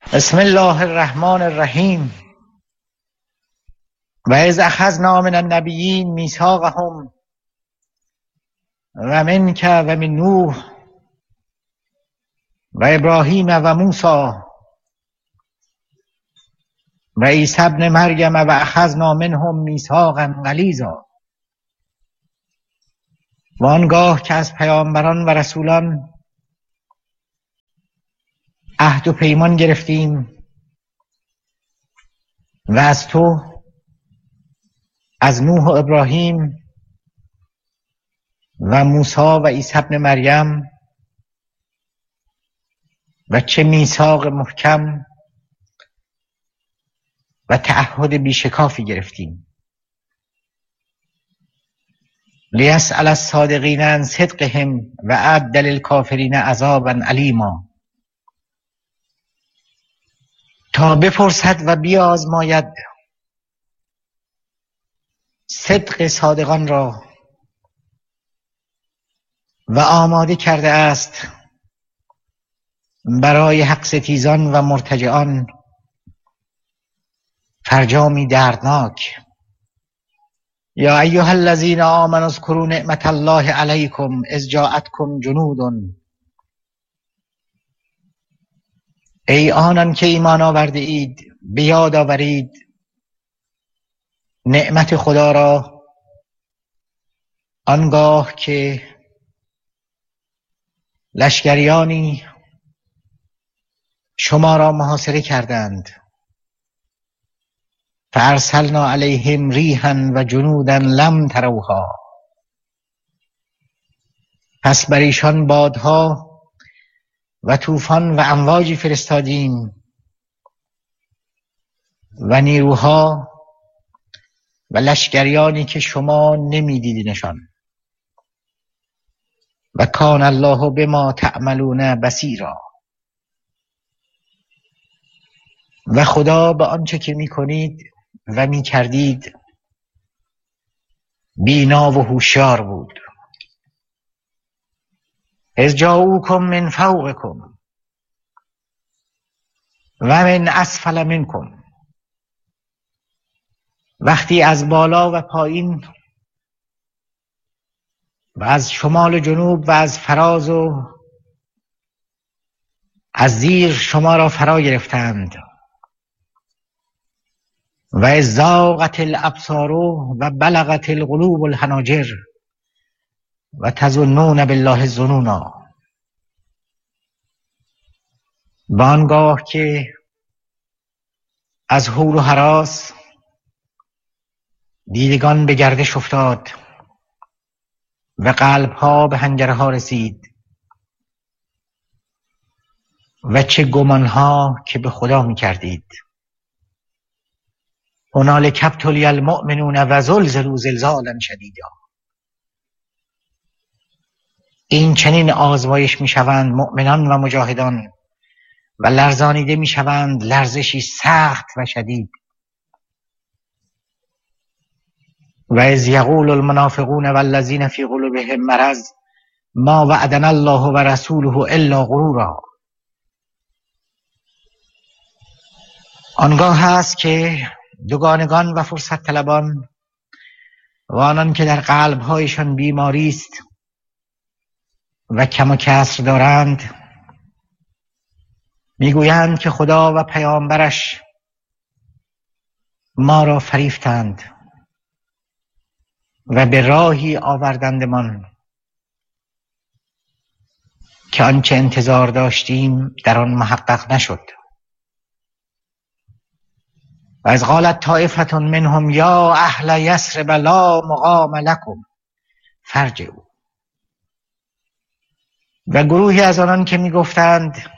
بسم الله الرحمن الرحیم. و اذ اخذنا من النبیین میثاقهم و منک و من نوح و ابراهیم و موسی و عیسی ابن مریم و اخذنا منهم میثاقا غلیظا. و آنگاه که از پیامبران و رسولان عهد و پیمان گرفتیم و از تو، از نوح و ابراهیم و موسی و عیسی ابن مریم، و چه میثاق محکم و تعهد بیشکافی گرفتیم. لیسأل الصادقین عن صدقهم و اعد للکافرین عذابا الیما. تا بپرسد و بیازماید صدق صادقان را و آماده کرده است برای حق ستیزان و مرتجعان فرجامی دردناک. یا ایها الذین آمنوا اذکروا نعمت الله علیکم اذ جاءتکم جنود. ای آنان که ایمان آورده اید، به یاد آورید نعمت خدا را آنگاه که لشکریانی شما را محاصره کردند. فارسلنا علیهم ریحا و جنودا لم تروها. پس بر ایشان بادها و طوفان و امواجی فرستادیم و نیروها و لشکریانی که شما نمیدیدینشان. و کان الله بما تعملون بصیرا. و خدا به آنچه که میکنید و میکردید بینا و هوشیار بود. اذ جاءوکم من فوقکم و من اسفل منکم. وقتی از بالا و پایین و از شمال و جنوب و از فراز و از زیر شما را فرا گرفتند. و اذ زاغت الابصار و بلغت القلوب الحناجر و تظنون بالله الظنونا. بانگاه که از هول و هراس دیدگان به گردش افتاد و قلبها به حنجره ها رسید و چه گمانها که به خدا می کردید. هنالک ابتلی المؤمنون و زلزلوا زلزالا شدیدا. این چنین آزمایش می شوند مؤمنان و مجاهدان و لرزانیده می شوند لرزشی سخت و شدید. و اذ یقول المنافقون والذین فی قلوبهم مرض ما وعدنا الله و رسوله الا غرورا. آنگاه هست که دوگانگان و فرصت طلبان و آنان که در قلبهایشان بیماری است و کم و کسر دارند میگویند که خدا و پیامبرش ما را فریفتند و به راهی آوردندمان که آنچه انتظار داشتیم در آن محقق نشد. و از قالت طائفة منهم یا اهل یثرب لا مقام لکم فارجعوا. و گروهی از آنان که میگفتند